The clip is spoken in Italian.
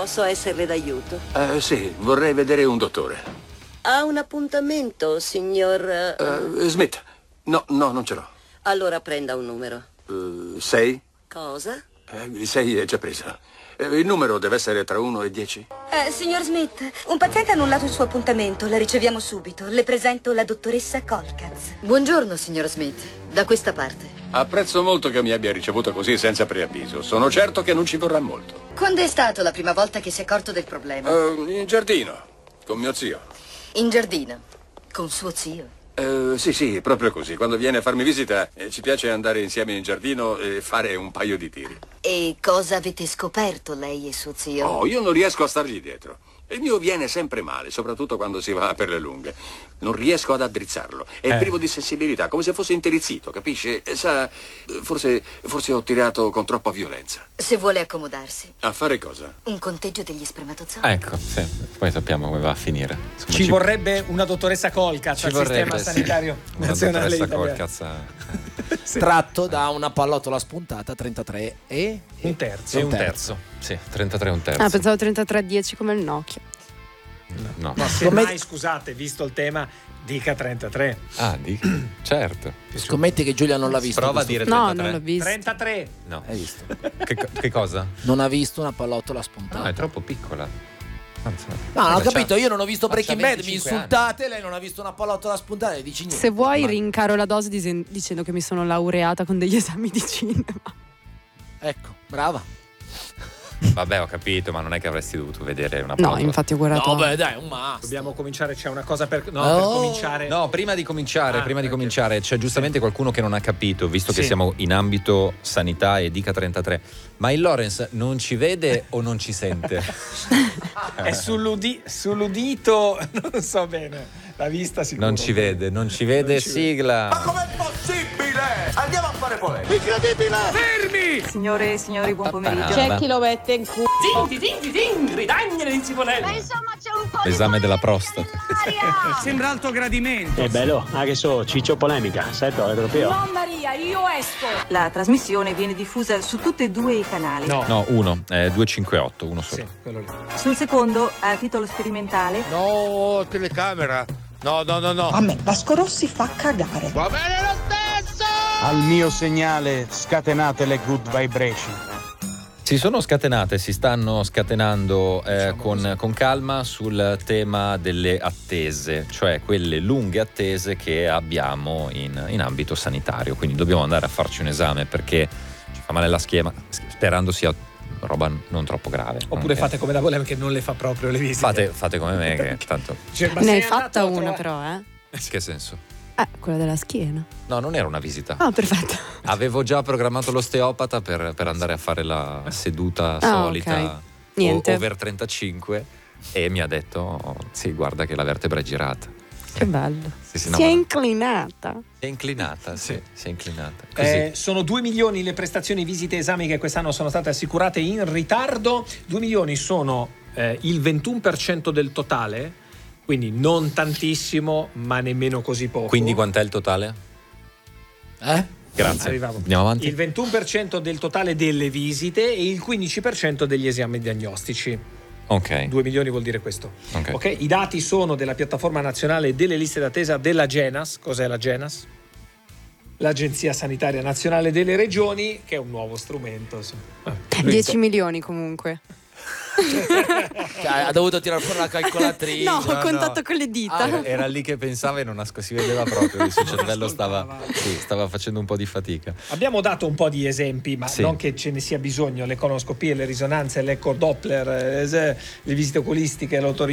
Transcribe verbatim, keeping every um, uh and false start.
posso esserle d'aiuto? Eh, sì, vorrei vedere un dottore. Ha un appuntamento, signor... Uh, Smith. No, no, non ce l'ho. Allora prenda un numero. Uh, sei? Cosa? Eh, il sei è già presa. Eh, il numero deve essere tra uno e dieci? Eh, signor Smith, un paziente ha annullato il suo appuntamento. La riceviamo subito. Le presento la dottoressa Colcatz. Buongiorno, signor Smith. Da questa parte. Apprezzo molto che mi abbia ricevuto così senza preavviso. Sono certo che non ci vorrà molto. Quando è stato la prima volta che si è accorto del problema? Uh, in giardino, con mio zio. In giardino, con suo zio? Uh, sì, sì, proprio così. Quando viene a farmi visita eh, ci piace andare insieme in giardino e fare un paio di tiri. E cosa avete scoperto lei e suo zio? Oh, io non riesco a stargli dietro. Il mio viene sempre male, soprattutto quando si va per le lunghe. Non riesco ad addrizzarlo. È Eh. privo di sensibilità, come se fosse interizzito, capisce? E sa, forse, forse ho tirato con troppa violenza. Se vuole accomodarsi. A fare cosa? Un conteggio degli spermatozoi? Ecco, sì. Poi sappiamo come va a finire. Insomma, Ci vorrebbe una dottoressa Colcatz ci al vorrebbe, sistema sì. sanitario Una nazionale dottoressa italiano. Colcatz. Sì. Tratto da una pallottola spuntata trentatré e Un terzo. E un terzo. Sì, trentatré e un terzo. Ah, pensavo trentatré dieci come il Nokia. No. Ma semmai, scusate, visto il tema, dica trentatré. Ah, di... certo. Scommetti che Giulia non l'ha visto. Prova a questo dire film. No, trentatré. non l'ho visto. trentatré. No. Hai visto? Che, co- che cosa? Non ha visto una pallottola spuntata. No, è troppo piccola. Anzi, No, non ho Vabbè, capito, c'ha- io non ho visto ma c'ha Breaking Bad, mi venticinque insultate, lei non ha visto una pallottola spuntata e dici niente. Se vuoi Ma- rincaro la dose disen- dicendo che mi sono laureata con degli esami di cinema. Ecco, brava. Vabbè, ho capito, ma non è che avresti dovuto vedere una No, pallottola. infatti ho guardato. No, beh, dai, un must. Dobbiamo cominciare, c'è una cosa per... No, No. per cominciare... No, prima di cominciare, Ah, prima di ok. cominciare, c'è giustamente qualcuno che non ha capito, visto che Sì. siamo in ambito sanità e dica trentatré. Ma il Lorenz non ci vede o non ci sente? È sull'udi- sull'udito, non so bene. La vista sicuro. Non ci vede, non ci vede, ci sigla. com'è possibile? Andiamo a fare polemica. Incredibile! Fermi! Signore e signori, buon pomeriggio. C'è chi lo mette in culo. Ma insomma c'è un po' L'esame della prostata. Sembra alto gradimento. È bello, ah che so, ciccio polemica, sai però, europeo. Maria, io esco. La trasmissione viene diffusa su tutti e due i canali. No. No, uno, è duecentocinquantotto, uno solo. Sì, quello lì. Sul secondo, a titolo sperimentale, No, telecamera. No, no, no, no. a me Vasco Rossi fa cagare. Va bene lo stesso! Al mio segnale scatenate le good vibration. Si sono scatenate, si stanno scatenando eh, con, con calma sul tema delle attese, cioè quelle lunghe attese che abbiamo in, in ambito sanitario. Quindi dobbiamo andare a farci un esame perché ci fa male la schiena, sperando sia roba non troppo grave. Oppure Ok? fate come la voleva che non le fa proprio le visite. Fate, fate come me, che tanto. Cioè, ma Ne sei hai andato fatta a una trovare- però, eh? Che senso? Eh, quella della schiena. No, non era una visita. Ah, perfetto. Avevo già programmato l'osteopata per, per andare a fare la seduta solita, ok. Niente. o- over trentacinque, e mi ha detto: oh, sì, guarda che la vertebra è girata. Che bello. Sì, sì, no, si è ma- inclinata. Si è inclinata, sì, Sì. si è inclinata. Così. Eh, sono due milioni le prestazioni, visite e esami che quest'anno sono state assicurate in ritardo. due milioni sono eh, il ventuno per cento del totale, quindi non tantissimo, ma nemmeno così poco. Quindi quant'è il totale? Eh? Grazie. Arrivavo. Andiamo avanti. Il ventuno per cento del totale delle visite e il quindici per cento degli esami diagnostici. Ok. due milioni vuol dire questo. Ok. Ok, i dati sono della piattaforma nazionale delle liste d'attesa della Genas. Cos'è la Genas? L'Agenzia Sanitaria Nazionale delle Regioni, che è un nuovo strumento. insomma. Eh, dieci milioni comunque. Cioè, ha dovuto tirare fuori la calcolatrice. No, ho no. contatto con le dita. Ah, Era, era lì che pensava e non asco- si vedeva proprio. Il suo cervello stava, sì, stava facendo un po' di fatica. Abbiamo dato un po' di esempi, ma Sì. non che ce ne sia bisogno: le colonoscopie, le risonanze, l'eco Doppler, eh, le visite oculistiche, l'otorino.